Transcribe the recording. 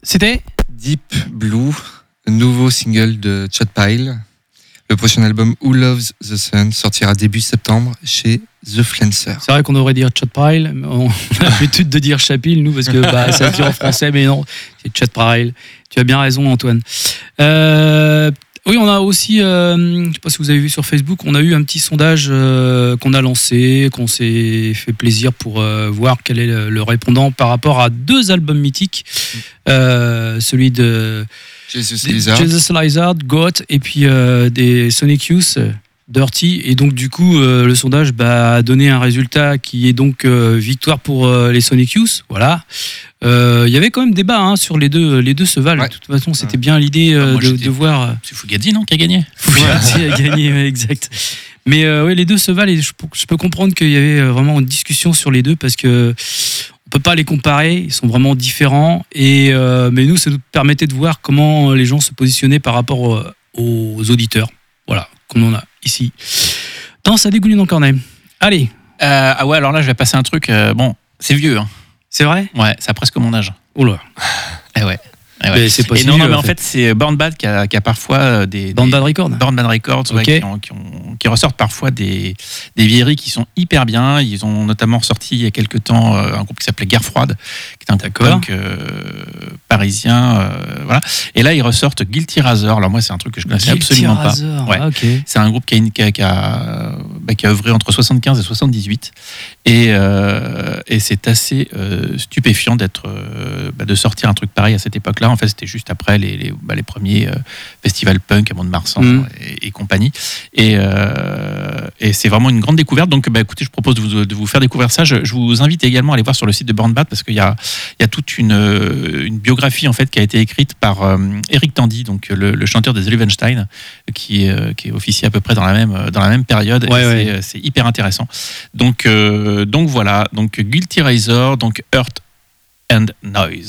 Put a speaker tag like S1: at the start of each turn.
S1: C'était
S2: Deep Blue, nouveau single de Chad Pile. Le prochain album Who Loves the Sun sortira début septembre chez The Flancer.
S1: C'est vrai qu'on devrait dire Chad Pile, mais on a l'habitude de dire Chapil, nous, parce que ça se dit en français, mais non, c'est Chad Pile. Tu as bien raison, Antoine. Oui, on a aussi, je ne sais pas si vous avez vu sur Facebook, on a eu un petit sondage qu'on a lancé, qu'on s'est fait plaisir pour voir quel est le répondant par rapport à 2 albums mythiques, celui de
S2: Jesus
S1: Lizard, Goat, et puis des Sonic Youth, Dirty. Et donc du coup, le sondage a donné un résultat qui est donc victoire pour les Sonic Youth. Voilà. Il y avait quand même débat sur les deux se valent.
S2: Ouais.
S1: De toute façon, c'était bien l'idée de voir.
S3: C'est Fugazi, non, qui a gagné.
S1: Fugazi a gagné, exact. Mais ouais, les deux se valent et je peux comprendre qu'il y avait vraiment une discussion sur les deux parce que on peut pas les comparer, ils sont vraiment différents. Et mais nous, ça nous permettait de voir comment les gens se positionnaient par rapport aux auditeurs. Voilà, comme on a ici. Dans sa dégouline en cornet. Allez.
S3: Ah ouais, alors là, je vais passer un truc. Bon, c'est vieux. Hein.
S1: C'est vrai ?
S3: Ouais, ça a presque mon âge.
S1: Oh là.
S3: Eh ouais.
S1: Mais c'est pas
S3: et
S1: si
S3: non,
S1: vieux,
S3: mais en fait, c'est Born Bad qui a parfois des
S1: Born Bad Records.
S3: Born Bad Records, ouais,
S1: Okay.
S3: qui ressortent parfois des vieilleries qui sont hyper bien. Ils ont notamment sorti il y a quelques temps un groupe qui s'appelait Guerre Froide, qui est un punk parisien. Voilà. Et là, ils ressortent Guilty Razor. Alors moi, c'est un truc que je connaissais absolument pas. Ouais.
S1: Ah, ok.
S3: C'est un groupe qui a œuvré entre 75 et 78. Et c'est assez stupéfiant de sortir un truc pareil à cette époque-là. En fait, c'était juste après les premiers festivals punk à Mont-de-Marsan et compagnie. Et c'est vraiment une grande découverte. Donc, écoutez, je propose de vous faire découvrir ça. Je vous invite également à aller voir sur le site de Born Bad parce qu'il y a toute une biographie en fait qui a été écrite par Eric Tandy, donc le chanteur des Levenstein, qui est officié à peu près dans la même période.
S1: Ouais.
S3: C'est hyper intéressant. Donc voilà. Donc Guilty Razor, donc Earth and Noise.